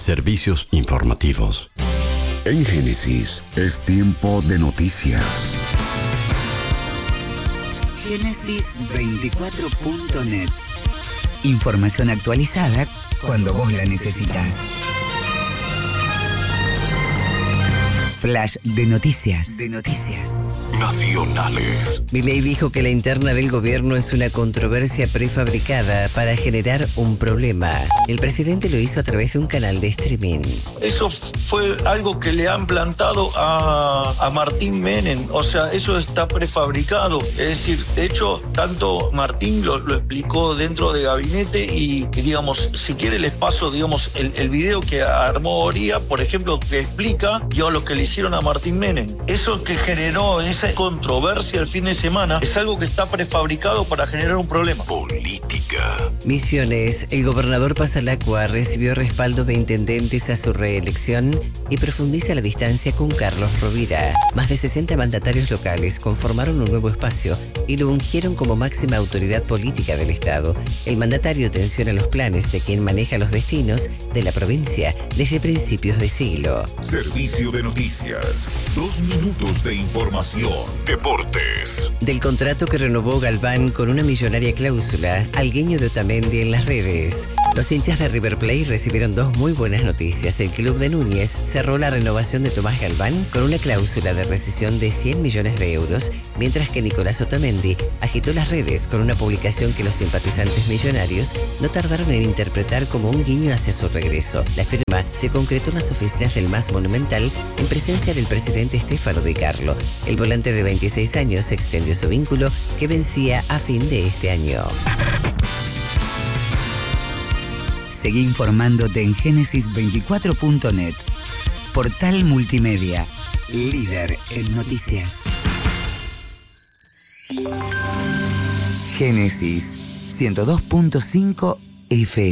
Servicios informativos. En Génesis es tiempo de noticias. Génesis24.net. Información actualizada cuando vos la necesitas. Flash de noticias. Nacionales. Milei dijo que la interna del gobierno es una controversia prefabricada para generar un problema. El presidente lo hizo a través de un canal de streaming. Eso fue algo que le han plantado a Martín Menem. O sea, eso está prefabricado. Es decir, de hecho, tanto Martín lo explicó dentro de gabinete y digamos, si quiere les paso, digamos, el video que armó Oría, por ejemplo, que explica lo que le hicieron a Martín Menem. Eso que generó esa controversia el fin de semana es algo que está prefabricado para generar un problema. Política. Misiones. El gobernador Pasalacua recibió respaldo de intendentes a su reelección y profundiza la distancia con Carlos Rovira. Más de 60 mandatarios locales conformaron un nuevo espacio y lo ungieron como máxima autoridad política del Estado. El mandatario tensiona los planes de quien maneja los destinos de la provincia desde principios de siglo. Servicio de noticias. 2 minutos de información. Deportes. Del contrato que renovó Galván con una millonaria cláusula, algueño de Otamendi en las redes. Los hinchas de River Plate recibieron 2 muy buenas noticias. El club de Núñez cerró la renovación de Tomás Galván con una cláusula de rescisión de 100 millones de euros, mientras que Nicolás Otamendi agitó las redes con una publicación que los simpatizantes millonarios no tardaron en interpretar como un guiño hacia su regreso. La firma se concretó en las oficinas del MAS Monumental en presencia del presidente Stefano Di Carlo. El volante de 26 años extendió su vínculo que vencía a fin de este año. Seguí informándote en Génesis24.net. Portal multimedia, líder en noticias. Génesis 102.5 FM.